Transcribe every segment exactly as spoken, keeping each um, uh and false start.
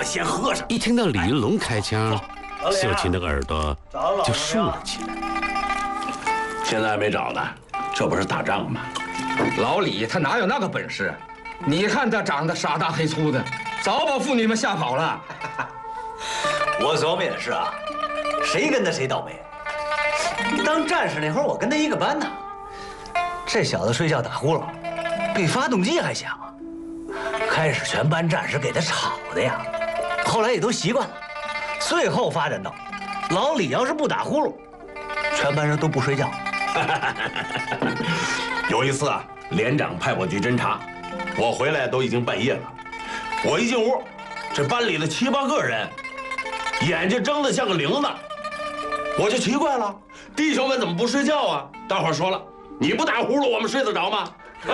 先喝上。 一听到李云龙开枪，秀琴的耳朵就竖了起来。 现在还没找呢，这不是打仗吗？ 老李他哪有那个本事？你看他长得傻大黑粗的，早把妇女们吓跑了。 我琢磨也是啊，谁跟他谁倒霉。当战士那会儿，我跟他一个班呢。这小子睡觉打呼噜，比发动机还响啊！开始全班战士给他吵的呀，后来也都习惯了。最后发展到，老李要是不打呼噜，全班人都不睡觉。 有一次啊，连长派我去侦查，我回来都已经半夜了。我一进屋，这班里的七八个人，眼睛睁得像个铃子。我就奇怪了，弟兄们怎么不睡觉啊？大伙儿说了，你不打呼噜，我们睡得着吗？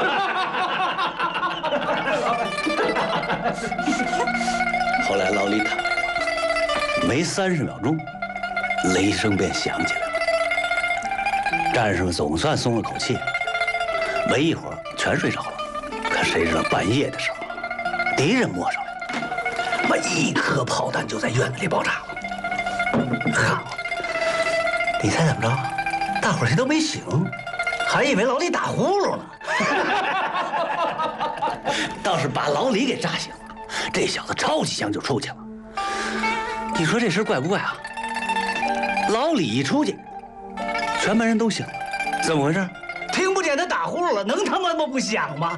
后来老李躺下了，没三十秒钟，雷声便响起来了。战士们总算松了口气，没一会儿全睡着了。可谁知道半夜的时候，敌人摸上来了，妈一颗炮弹就在院子里爆炸了。好，你猜怎么着？大伙儿谁都没醒，还以为老李打呼噜呢。倒是把老李给炸醒了，这小子抄起枪就出去了。你说这事怪不怪啊？老李一出去，全班人都醒了，怎么回事？听不见他打呼噜了，能他妈不响吗？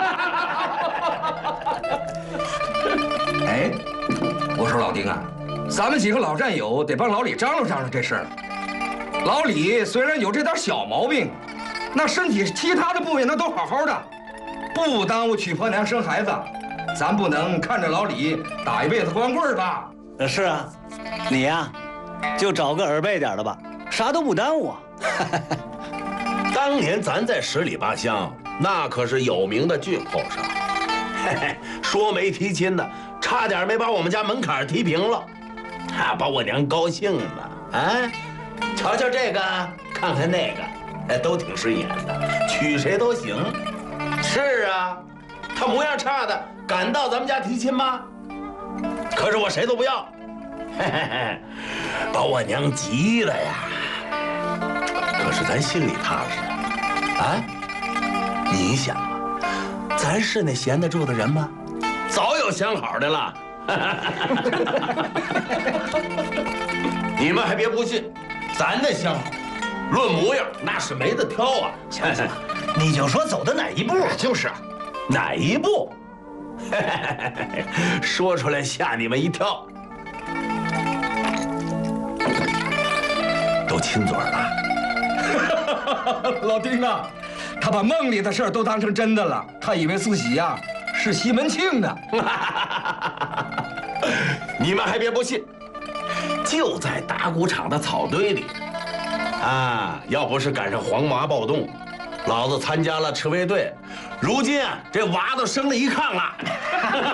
哎，我说老丁啊，咱们几个老战友得帮老李张罗张罗这事儿。老李虽然有这点小毛病，那身体其他的部位那都好好的，不耽误娶婆娘生孩子。咱不能看着老李打一辈子光棍吧？ 呃，是啊，你呀，就找个耳背点的吧，啥都不耽误啊。 当年咱在十里八乡，那可是有名的俊后生。嘿嘿，说没提亲的，差点没把我们家门槛提平了，啊，把我娘高兴了。哎，瞧瞧这个，看看那个，哎，都挺顺眼的，娶谁都行。是啊，他模样差的，敢到咱们家提亲吗？可是我谁都不要，嘿嘿嘿，把我娘急了呀。可是咱心里踏实啊！你想啊，咱是那闲得住的人吗？早有想好的了。你们还别不信，咱的相好，论模样那是没得挑啊！ 行行，你就说走的哪一步？ 就是啊， 哪一步？说出来吓你们一跳。都亲嘴了。 老丁啊，他把梦里的事儿都当成真的了，他以为自己呀是西门庆呢。 你们还别不信，就在打谷场的草堆里啊！要不是赶上黄麻暴动，老子参加了赤卫队，如今啊这娃都生了一炕了。